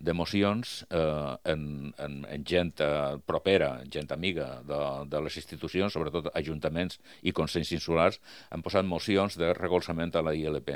de mocions en gent propera, gent amiga de les institucions, sobretot ajuntaments i consells insulars, han posat mocions de recolzament a la ILP.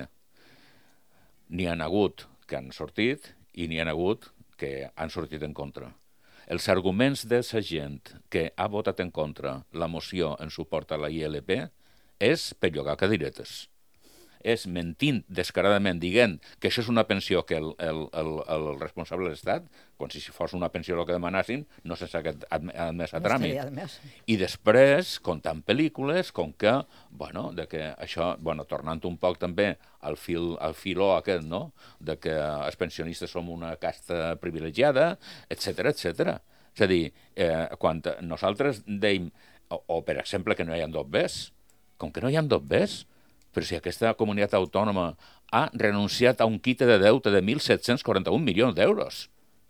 N'hi han hagut que han sortit i n'hi han hagut que han sortit en contra. Els arguments d'aquesta gent que ha votat en contra la moció en suport a la ILP és per llogar cadires. És mentint descaradament dient que això és una pensió que el responsable de l'Estat, com si fos una pensió el que demanassin, no sense aquest admès a tràmit. I després, contant pel·lícules, com que, de que això, tornant un poc també al filó aquest, no?, de que els pensionistes som una casta privilegiada, etc etc. És a dir, quan nosaltres deim, o per exemple que no hi ha dobbers, com que no hi ha dobbers, però si aquesta comunitat autònoma ha renunciat a un quite de deute de 1.741 milions d'euros.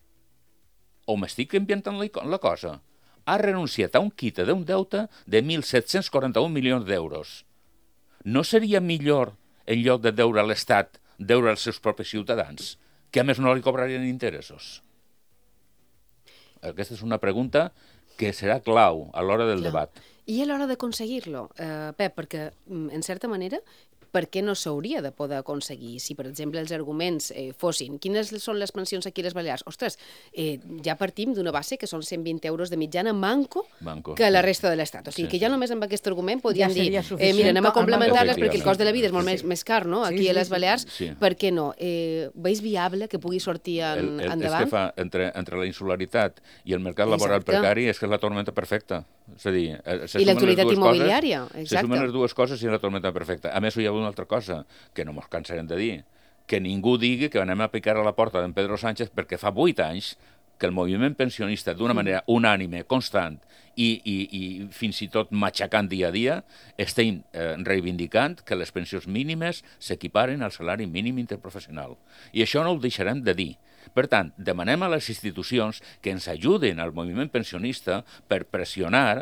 O m'estic inventant la cosa? Ha renunciat a un quite d'un deute de 1.741 milions d'euros. No seria millor, en lloc de deure a l'Estat, deure als seus propis ciutadans, que a més no li cobrarien interessos? Aquesta és una pregunta que serà clau a l'hora del debat. I a l'hora d'aconseguir-lo, Pep, perquè, en certa manera, per què no s'hauria de poder aconseguir? Si, per exemple, els arguments fossin quines són les pensions aquí a les Balears? Ostres, ja partim d'una base que són 120 euros de mitjana manco que la resta de l'Estat. O sigui, que ja només amb aquest argument podríem dir, mira, anem a complementar-les perquè el cost de la vida és molt més car, no?, aquí a les Balears. Per què no? Veus viable que pugui sortir endavant? És que fa, entre la insularitat i el mercat laboral precari, és que és la tormenta perfecta. És a dir, i l'actualitat immobiliària, exacte. Se sumen les dues coses i és la tormenta perfecta. A més, hi ha una altra cosa que no ens cansarem de dir, que ningú digui que anem a picar a la porta d'en Pedro Sánchez perquè fa 8 anys que el moviment pensionista, d'una manera unànime, constant i fins i tot matxacant dia a dia, estem reivindicant que les pensions mínimes s'equiparen al salari mínim interprofessional. I això no ho deixarem de dir. Per tant, demanem a les institucions que ens ajuden al moviment pensionista per pressionar,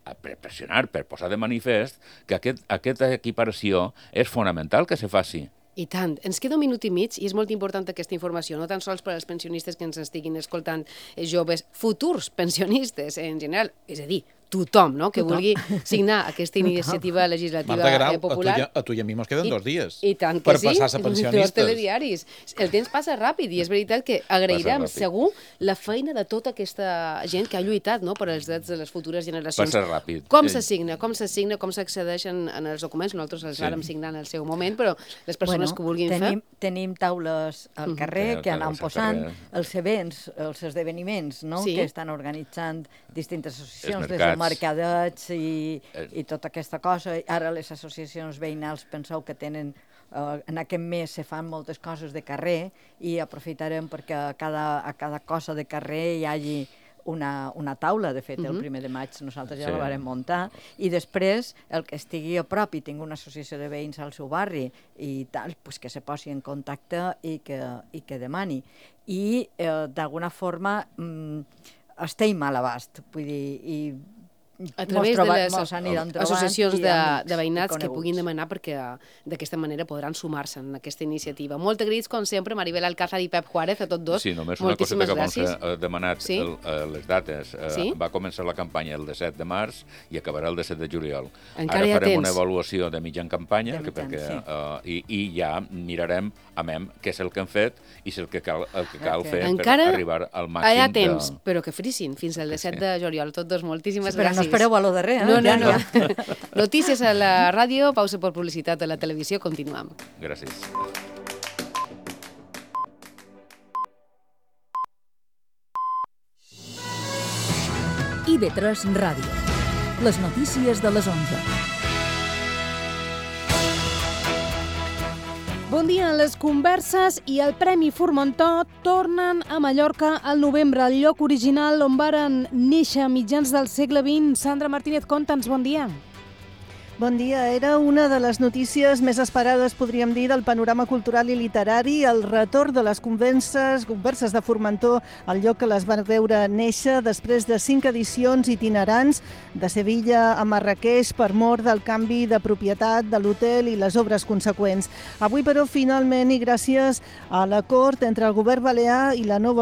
per posar de manifest que aquesta equiparació és fonamental que se faci. I tant. Ens queda 1 minut i mig i és molt important aquesta informació, no tan sols per als pensionistes que ens estiguin escoltant, joves, futurs pensionistes en general, és a dir, tothom, no?, que vulgui signar aquesta iniciativa legislativa popular. Marta Grau, a tu i a mi mos queden 2 dies per passar-se pensionistes. 2 telediaris. El temps passa ràpid i és veritat que agrairem segur la feina de tota aquesta gent que ha lluitat, no?, per als drets de les futures generacions. Passa ràpid. Com s'assigna, com s'accedeixen en els documents? Nosaltres els vàrem signar en el seu moment, però les persones que vulguin fer... Tenim taules al carrer que anem posant els events, els esdeveniments, no?, que estan organitzant distintes associacions, des del mercadets i tota aquesta cosa. Ara les associacions veïnals penseu que tenen, en aquest mes se fan moltes coses de carrer i aprofitarem perquè a cada cosa de carrer hi hagi una taula. De fet, el 1 de maig nosaltres ja la vam muntar, i després el que estigui a prop i tingui una associació de veïns al seu barri i tal, que se posi en contacte i que demani. I d'alguna forma estem a l'abast, vull dir, a través de les associacions de veïnats que puguin demanar perquè d'aquesta manera podran sumar-se en aquesta iniciativa. Molt agraïts, com sempre, Maribel Alcázar i Pep Juárez, a tots dos. Sí, només una coseta que m'han demanat les dates. Va començar la campanya el 17 de març i acabarà el 17 de juliol. Ara farem una avaluació de mitjan campanya i ja mirarem què és el que hem fet i el que cal fer per arribar al màxim. Hi ha temps, però que frissin fins al 17 de juliol. Tots dos, moltíssimes gràcies. No espereu a lo darrer, No. Notícies a la ràdio, pausa per publicitat a la televisió, continuem. Gràcies. IB3 Ràdio. Les notícies de les 11. Bon dia. Les converses i el Premi Formentor tornen a Mallorca al novembre, el lloc original on varen néixer a mitjans del segle XX. Sandra Martínez, conta'ns, bon dia. Bon dia. Era una de les notícies més esperades, podríem dir, del panorama cultural i literari, el retorn de les converses de Formentor, el lloc que les va veure néixer després de 5 edicions itinerants de Sevilla a Marràqueix per mor del canvi de propietat de l'hotel i les obres conseqüents. Avui, però, finalment, i gràcies a l'acord entre el govern balear i la nova